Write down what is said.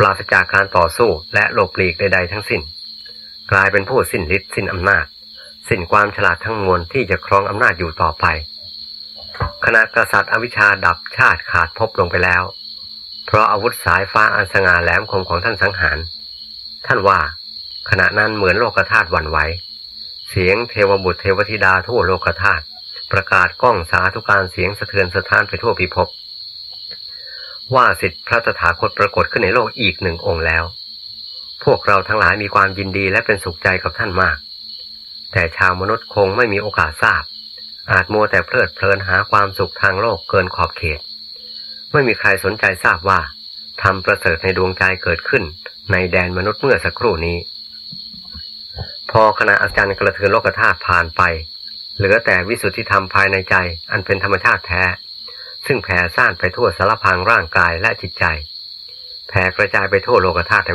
ปราศจากการต่อสู้และหลบหลีกใดๆทั้งสิ้นกลายเป็นผู้สิ้นฤทธิ์สิ้นอำนาจสิ้นความฉลาดทั้งมวลที่จะครองอำนาจอยู่ต่อไปขณะกษัตริย์อวิชชาดับชาติขาดภพลงไปแล้วเพราะอาวุธสายฟ้าอันสง่าแหลมคมของท่านสังหารท่านว่าขณะนั้นเหมือนโลกธาตุหวั่นไหวเสียงเทวบุตรเทวธิดาทั่วโลกธาตุประกาศก้องสาธุการเสียงสะเทือนสะท้านไปทั่วพิภพว่าสิทธิพระตถาคตปรากฏขึ้นในโลกอีกหนึ่งองค์แล้วพวกเราทั้งหลายมีความยินดีและเป็นสุขใจกับท่านมากแต่ชาวมนุษย์คงไม่มีโอกาสทราบอาจมัวแต่เพลิดเพลินหาความสุขทางโลกเกินขอบเขตไม่มีใครสนใจทราบว่าธรรมประเสริฐในดวงใจเกิดขึ้นในแดนมนุษย์เมื่อสักครู่นี้พอขณะอาจารย์กระเทือนโลกธาตุผ่านไปเหลือแต่วิสุทธิธรรมภายในใจอันเป็นธรรมชาติแท้ซึ่งแผ่ซ่านไปทั่วสารพางร่างกายและจิตใจแผ่กระจายไปทั่วโลกธาตุ